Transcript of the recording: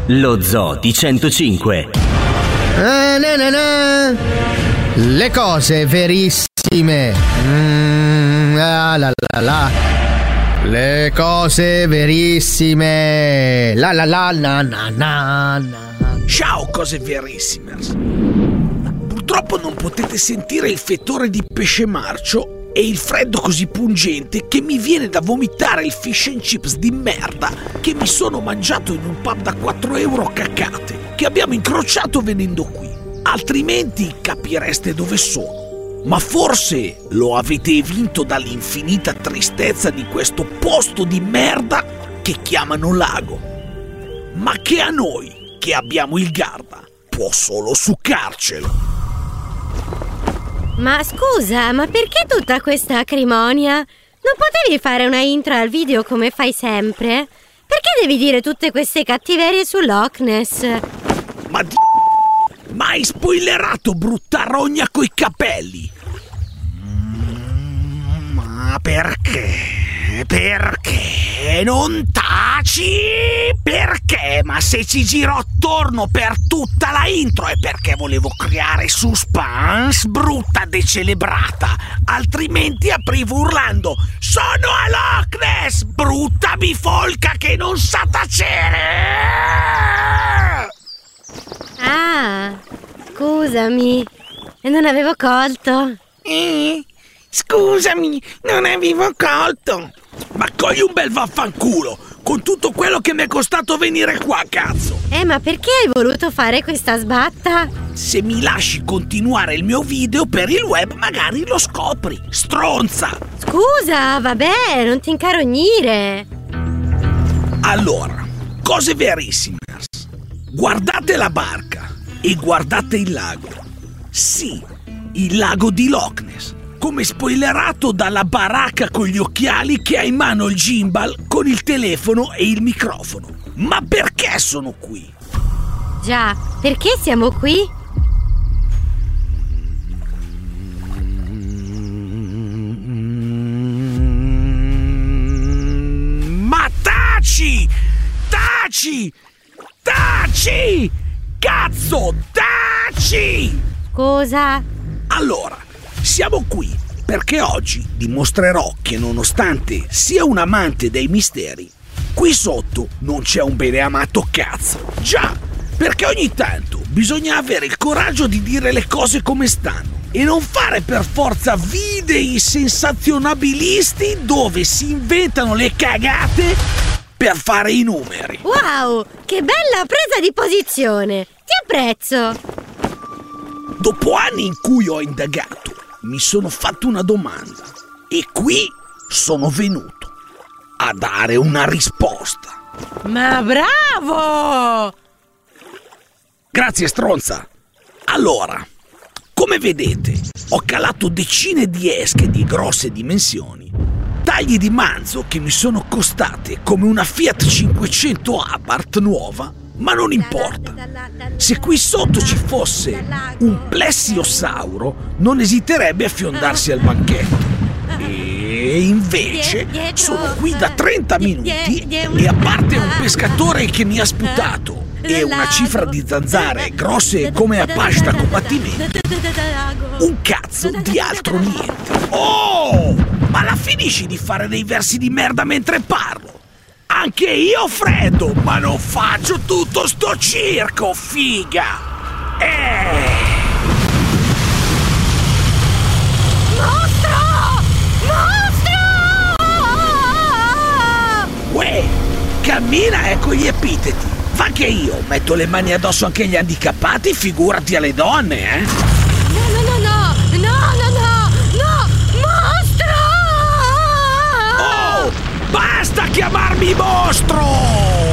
Lo Zoo di 105. Le cose verissime. Le cose verissime. Ciao cose verissimers. Purtroppo non potete sentire il fetore di pesce marcio e il freddo così pungente che mi viene da vomitare il fish and chips di merda che mi sono mangiato in un pub da 4 euro cacate che abbiamo incrociato venendo qui. Altrimenti capireste dove sono. Ma forse lo avete evinto dall'infinita tristezza di questo posto di merda che chiamano lago. Ma che a noi, che abbiamo il Garda, può solo succarcelo. Ma scusa, ma perché tutta questa acrimonia? Non potevi fare una intro al video come fai sempre? Perché devi dire tutte queste cattiverie su Loch Ness? Ma hai spoilerato, brutta rogna coi capelli! Ma perché? Perché non taci? Perché? Ma se ci giro attorno per tutta la intro è perché volevo creare suspense, brutta decelebrata. Altrimenti aprivo urlando: sono a Loch Ness, brutta bifolca che non sa tacere! Ah, scusami, non avevo colto. Scusami, non avevo colto. Ma cogli un bel vaffanculo, con tutto quello che mi è costato venire qua, cazzo. Ma perché hai voluto fare questa sbatta? Se mi lasci continuare il mio video per il web, magari lo scopri, stronza. Scusa, vabbè, non ti incarognire. Allora, cose verissime. Guardate la barca e guardate il lago. Sì, il lago di Loch Ness, come spoilerato dalla baracca con gli occhiali che ha in mano il gimbal con il telefono e il microfono. Ma perché sono qui? Già, perché siamo qui? Ma taci! Taci! Taci! Cazzo, taci! Scusa? Allora, siamo qui perché oggi dimostrerò che nonostante sia un amante dei misteri, qui sotto non c'è un beneamato cazzo. Già, perché ogni tanto bisogna avere il coraggio di dire le cose come stanno e non fare per forza video sensazionabilisti dove si inventano le cagate per fare i numeri. Wow, che bella presa di posizione! Ti apprezzo! Dopo anni in cui ho indagato, mi sono fatto una domanda e qui sono venuto a dare una risposta. Ma bravo! Grazie, stronza. Allora, come vedete, ho calato decine di esche di grosse dimensioni, tagli di manzo che mi sono costate come una Fiat 500 Abarth nuova, ma non importa. Se qui sotto ci fosse un plesiosauro, non esiterebbe a fiondarsi al banchetto. E invece sono qui da 30 minuti e a parte un pescatore che mi ha sputato e una cifra di zanzare grosse come Apache da combattimento, un cazzo di altro niente. Oh! Ma la finisci di fare dei versi di merda mentre parlo? Anche io ho freddo, ma non faccio tutto sto circo, figa! Mostro! Uè, cammina con gli epiteti. Fa che io metto le mani addosso anche agli handicappati, figurati alle donne,